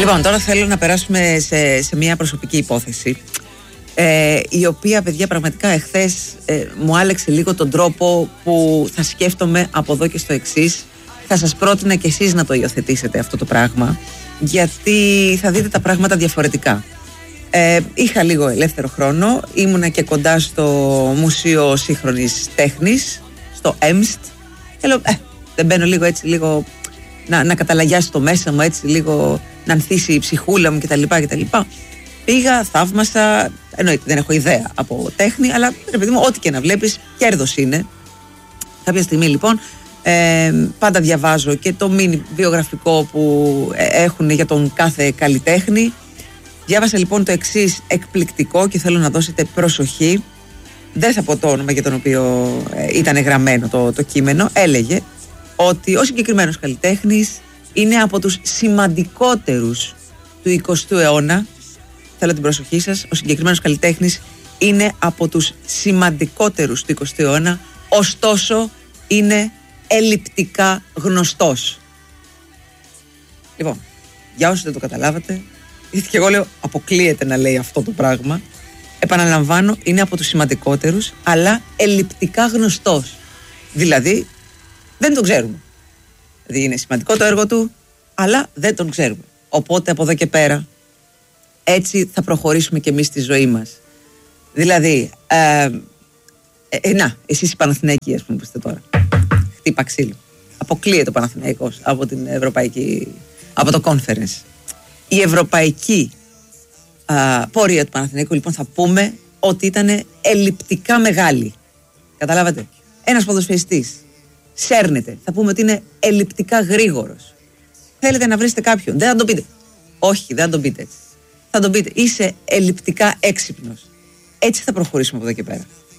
Λοιπόν, τώρα θέλω να περάσουμε σε μια προσωπική υπόθεση, η οποία, παιδιά, πραγματικά εχθές μου άλλαξε λίγο τον τρόπο που θα σκέφτομαι από εδώ και στο εξής. Θα σας πρότεινα και εσείς να το υιοθετήσετε αυτό το πράγμα, γιατί θα δείτε τα πράγματα διαφορετικά. Είχα λίγο ελεύθερο χρόνο, ήμουνα και κοντά στο Μουσείο Σύγχρονης Τέχνης, στο ΕΜΣΤ, και λέω, δεν μπαίνω λίγο έτσι, λίγο να καταλαγιάσει το μέσα μου, έτσι λίγο να ανθίσει η ψυχούλα μου κτλ. Πήγα, θαύμασα, εννοείται δεν έχω ιδέα από τέχνη, αλλά ρε παιδί μου, ό,τι και να βλέπεις, κέρδος είναι. Κάποια στιγμή λοιπόν, πάντα διαβάζω και το μίνι βιογραφικό που έχουν για τον κάθε καλλιτέχνη. Διάβασα λοιπόν το εξής εκπληκτικό και θέλω να δώσετε προσοχή. Δεν θα πω το όνομα για τον οποίο ήταν γραμμένο το κείμενο. Έλεγε ότι ο συγκεκριμένος καλλιτέχνης είναι από τους σημαντικότερους του 20ου αιώνα. Θέλω την προσοχή σας. Ο συγκεκριμένος καλλιτέχνης είναι από τους σημαντικότερους του 20ου αιώνα, ωστόσο είναι ελλειπτικά γνωστός. Λοιπόν, για όσους δεν το καταλάβατε, γιατί και εγώ λέω αποκλείεται να λέει αυτό το πράγμα. Επαναλαμβάνω, είναι από τους σημαντικότερους, αλλά ελλειπτικά γνωστός. Δηλαδή, δεν τον ξέρουμε. Δηλαδή, είναι σημαντικό το έργο του, αλλά δεν τον ξέρουμε. Οπότε, από εδώ και πέρα, έτσι θα προχωρήσουμε και εμείς στη ζωή μας. Δηλαδή, εσείς οι Παναθηναϊκοί, ας πούμε, που είστε τώρα. Χτύπα ξύλο. Αποκλείεται ο Παναθηναϊκός από την Ευρωπαϊκή, από το Conference. Η ευρωπαϊκή πορεία του Παναθηναϊκού, λοιπόν, θα πούμε ότι ήταν ελλειπτικά μεγάλη. Καταλάβατε. Ένας ποδοσφαιριστής σέρνεται, θα πούμε ότι είναι ελλειπτικά γρήγορος. Θέλετε να βρείτε κάποιον, δεν θα τον πείτε. Όχι, δεν θα τον πείτε έτσι. Θα τον πείτε, είσαι ελλειπτικά έξυπνος. Έτσι θα προχωρήσουμε από εδώ και πέρα.